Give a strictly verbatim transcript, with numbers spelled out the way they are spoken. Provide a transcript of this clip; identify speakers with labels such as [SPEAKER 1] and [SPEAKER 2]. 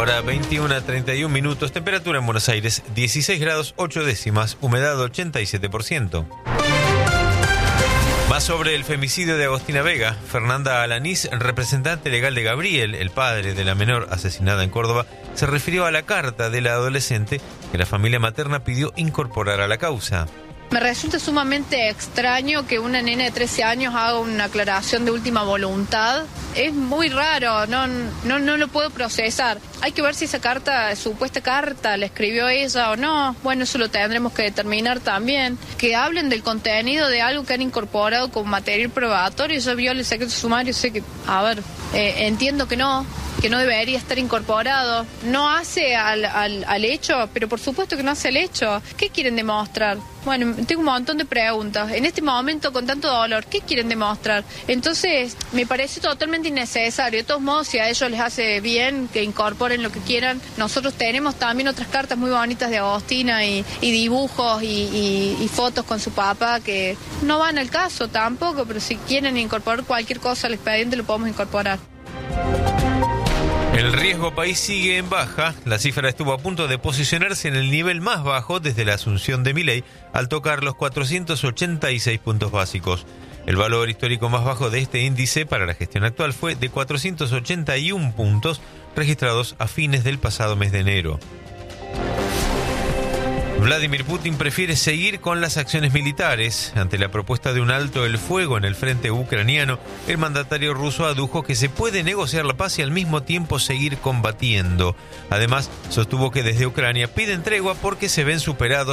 [SPEAKER 1] Ahora veintiuno a treinta y un minutos, temperatura en Buenos Aires dieciséis grados ocho décimas, humedad ochenta y siete por ciento. Más sobre el femicidio de Agostina Vega. Fernanda Alanís, representante legal de Gabriel, el padre de la menor asesinada en Córdoba, se refirió a la carta de la adolescente que la familia materna pidió incorporar a la causa.
[SPEAKER 2] Me resulta sumamente extraño que una nena de trece años haga una aclaración de última voluntad. Es muy raro, no, no, no lo puedo procesar. Hay que ver si esa carta, supuesta carta, la escribió ella o no. Bueno, eso lo tendremos que determinar también. Que hablen del contenido de algo que han incorporado como material probatorio. Yo vio el secreto sumario, sé que, a ver, eh, entiendo que no. que no debería estar incorporado. No hace al, al, al hecho, pero por supuesto que no hace el hecho. ¿Qué quieren demostrar? Bueno, tengo un montón de preguntas. En este momento, con tanto dolor, ¿qué quieren demostrar? Entonces, me parece totalmente innecesario. De todos modos, si a ellos les hace bien que incorporen lo que quieran, nosotros tenemos también otras cartas muy bonitas de Agostina y, y dibujos y, y, y fotos con su papá que no van al caso tampoco, pero si quieren incorporar cualquier cosa al expediente lo podemos incorporar.
[SPEAKER 1] El riesgo país sigue en baja. La cifra estuvo a punto de posicionarse en el nivel más bajo desde la asunción de Milei al tocar los cuatrocientos ochenta y seis puntos básicos. El valor histórico más bajo de este índice para la gestión actual fue de cuatrocientos ochenta y uno puntos registrados a fines del pasado mes de enero. Vladimir Putin prefiere seguir con las acciones militares. Ante la propuesta de un alto el fuego en el frente ucraniano, el mandatario ruso adujo que se puede negociar la paz y al mismo tiempo seguir combatiendo. Además, sostuvo que desde Ucrania piden tregua porque se ven superados